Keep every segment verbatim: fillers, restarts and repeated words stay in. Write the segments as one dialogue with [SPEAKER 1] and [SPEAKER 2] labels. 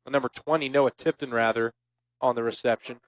[SPEAKER 1] number twenty, Noah Tipton, rather, on the reception.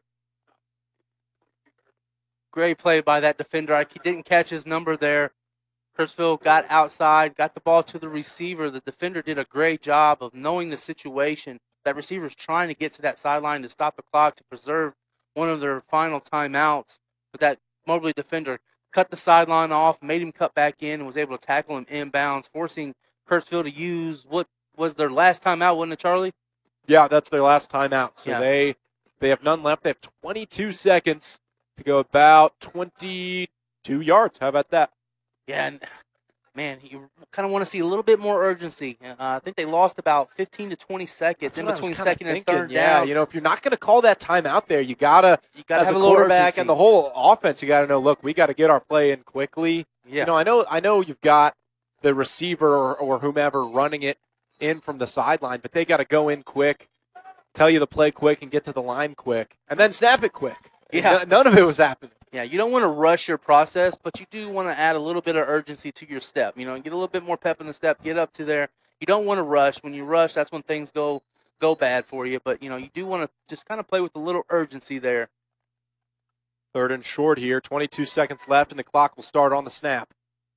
[SPEAKER 2] Great play by that defender. He didn't catch his number there. Kirksville got outside, got the ball to the receiver. The defender did a great job of knowing the situation. That receiver's trying to get to that sideline to stop the clock to preserve one of their final timeouts. But that Moberly defender cut the sideline off, made him cut back in, and was able to tackle him inbounds, forcing Kirksville to use what was their last timeout, wasn't it, Charlie?
[SPEAKER 1] Yeah, that's their last timeout. So
[SPEAKER 2] Yeah.
[SPEAKER 1] they they have none left. They have twenty-two seconds to go about twenty-two yards. How about that?
[SPEAKER 2] Yeah, and man, you kind of want to see a little bit more urgency. Uh, I think they lost about fifteen to twenty seconds
[SPEAKER 1] That's
[SPEAKER 2] in
[SPEAKER 1] what I was
[SPEAKER 2] between
[SPEAKER 1] kinda
[SPEAKER 2] second and
[SPEAKER 1] thinking.
[SPEAKER 2] third
[SPEAKER 1] Yeah,
[SPEAKER 2] down.
[SPEAKER 1] you know, if you're not going to call that timeout there, you gotta,
[SPEAKER 2] You gotta
[SPEAKER 1] as
[SPEAKER 2] have
[SPEAKER 1] a
[SPEAKER 2] a little
[SPEAKER 1] quarterback
[SPEAKER 2] urgency.
[SPEAKER 1] and the whole offense, you got to know. Look, we got to get our play in quickly.
[SPEAKER 2] Yeah.
[SPEAKER 1] You know, I know, I know you've got the receiver or, or whomever running it in from the sideline, but they got to go in quick, tell you the play quick, and get to the line quick, and then snap it quick.
[SPEAKER 2] Yeah.
[SPEAKER 1] N- none of it was happening.
[SPEAKER 2] Yeah, you don't want to rush your process, but you do want to add a little bit of urgency to your step. You know, get a little bit more pep in the step, get up to there. You don't want to rush. When you rush, that's when things go go bad for you. But, you know, you do want to just kind of play with a little urgency there.
[SPEAKER 1] Third and short here, twenty-two seconds left, and the clock will start on the snap.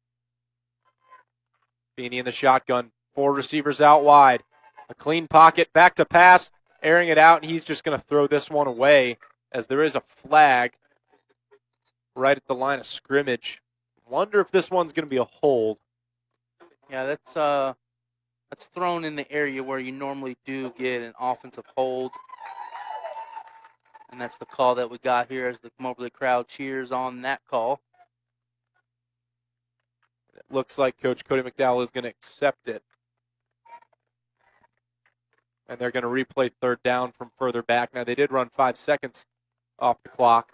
[SPEAKER 1] Feeney in the shotgun, four receivers out wide. A clean pocket, back to pass, airing it out, and he's just going to throw this one away as there is a flag right at the line of scrimmage. Wonder if this one's going to be a hold.
[SPEAKER 2] Yeah, that's uh, that's thrown in the area where you normally do get an offensive hold. And that's the call that we got here as the Moberly crowd cheers on that call.
[SPEAKER 1] It looks like Coach Cody McDowell is going to accept it. And they're going to replay third down from further back. Now, they did run five seconds off the clock.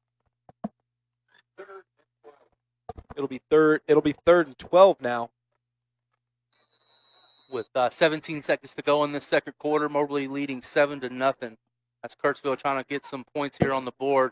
[SPEAKER 1] It'll be third. It'll be third and twelve now.
[SPEAKER 2] With uh, seventeen seconds to go in this second quarter, Moberly leading seven to nothing. That's Kirksville trying to get some points here on the board.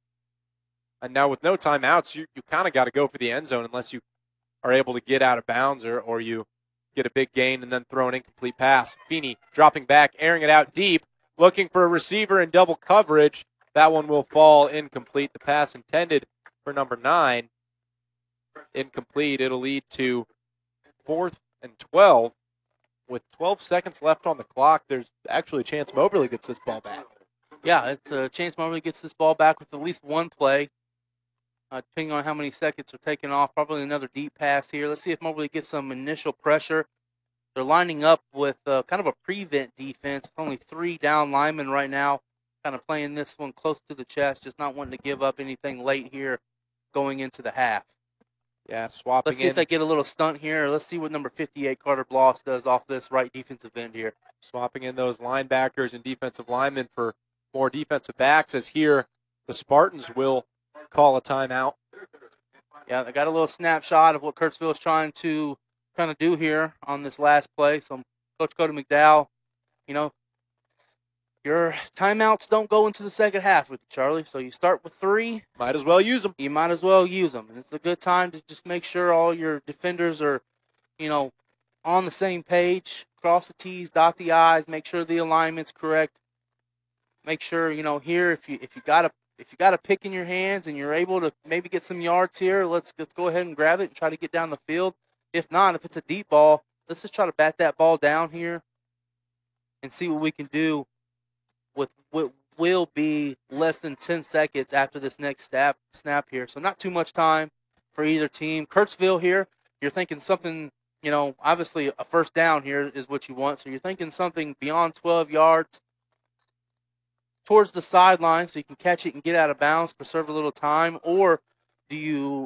[SPEAKER 1] And now with no timeouts, you, you kind of got to go for the end zone unless you are able to get out of bounds or, or you get a big gain and then throw an incomplete pass. Feeney dropping back, airing it out deep, looking for a receiver in double coverage. That one will fall incomplete. The pass intended for number nine. Incomplete. It'll lead to fourth and twelve. With twelve seconds left on the clock, there's actually a chance Moberly gets this ball back.
[SPEAKER 2] Yeah, it's a chance Moberly gets this ball back with at least one play. Uh, depending on how many seconds are taken off, probably another deep pass here. Let's see if Moberly gets some initial pressure. They're lining up with uh, kind of a prevent defense with only three down linemen right now, kind of playing this one close to the chest, just not wanting to give up anything late here going into the half.
[SPEAKER 1] Yeah, swapping
[SPEAKER 2] Let's see
[SPEAKER 1] in.
[SPEAKER 2] if they get a little stunt here. Let's see what number fifty-eight, Carter Bloss, does off this right defensive end here.
[SPEAKER 1] Swapping in those linebackers and defensive linemen for more defensive backs, as here the Spartans will call a timeout.
[SPEAKER 2] Yeah, they got a little snapshot of what Kirksville is trying to kind of do here on this last play. So, Coach Cody McDowell, you know, your timeouts don't go into the second half with you, Charlie. So you start with three.
[SPEAKER 1] Might as well use them.
[SPEAKER 2] You might as well use them. And it's a good time to just make sure all your defenders are, you know, on the same page. Cross the T's, dot the I's, make sure the alignment's correct. Make sure, you know, here if you if you got a if you got a pick in your hands and you're able to maybe get some yards here, let's let's go ahead and grab it and try to get down the field. If not, if it's a deep ball, let's just try to bat that ball down here and see what we can do with what will be less than ten seconds after this next snap snap here. So not too much time for either team. Kirksville here, you're thinking something, you know, obviously a first down here is what you want. So you're thinking something beyond twelve yards towards the sideline so you can catch it and get out of bounds, preserve a little time. Or do you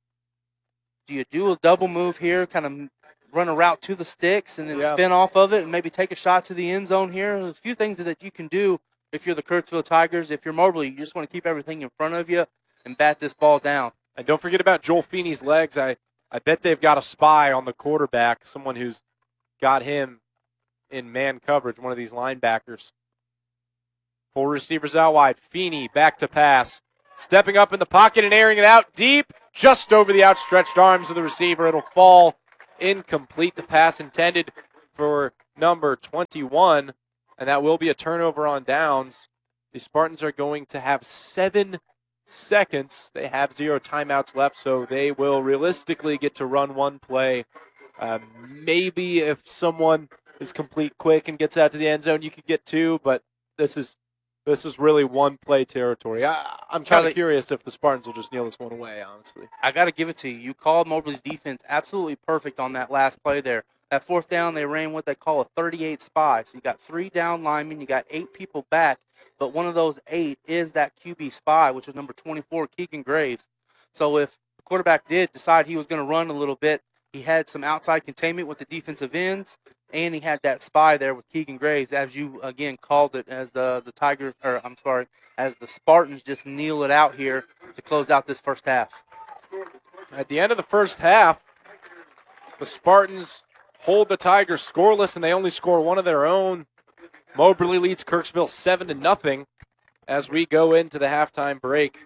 [SPEAKER 2] do you do a double move here, kind of run a route to the sticks and then
[SPEAKER 1] Yeah.
[SPEAKER 2] spin off of it and maybe take a shot to the end zone here? There's a few things that you can do if you're the Kirksville Tigers. If you're Moberly, you just want to keep everything in front of you and bat this ball down.
[SPEAKER 1] And don't forget about Joel Feeney's legs. I, I bet they've got a spy on the quarterback, someone who's got him in man coverage, one of these linebackers. Four receivers out wide. Feeney back to pass. Stepping up in the pocket and airing it out deep, just over the outstretched arms of the receiver. It'll fall incomplete. The pass intended for number twenty-one, and that will be a turnover on downs. The Spartans are going to have seven seconds. They have zero timeouts left, so they will realistically get to run one play. Um, maybe if someone is complete quick and gets out to the end zone, you could get two, but this is this is really one play territory. I, I'm kind
[SPEAKER 2] Charlie-
[SPEAKER 1] of curious if the Spartans will just kneel this one away, honestly.
[SPEAKER 2] I got to give it to you. You called Moberly's defense absolutely perfect on that last play there. That fourth down, they ran what they call a thirty-eight spy. So you got three down linemen, you got eight people back, but one of those eight is that Q B spy, which was number twenty-four, Keegan Graves. So if the quarterback did decide he was going to run a little bit, he had some outside containment with the defensive ends, and he had that spy there with Keegan Graves, as you, again, called it, as the, the Tiger, or I'm sorry, as the Spartans just kneel it out here to close out this first half.
[SPEAKER 1] At the end of the first half, the Spartans hold the Tigers scoreless, and they only score one of their own. Moberly leads Kirksville seven to nothing as we go into the halftime break.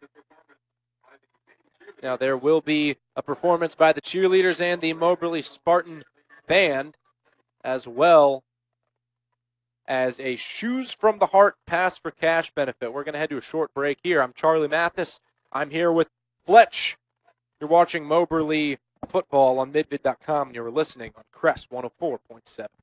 [SPEAKER 1] Now, there will be a performance by the cheerleaders and the Moberly Spartan band, as well as a Shoes from the Heart Pass for Cash benefit. We're going to head to a short break here. I'm Charlie Mathis. I'm here with Fletch. You're watching Moberly football on midvid dot com, and you're listening on Crest one oh four point seven.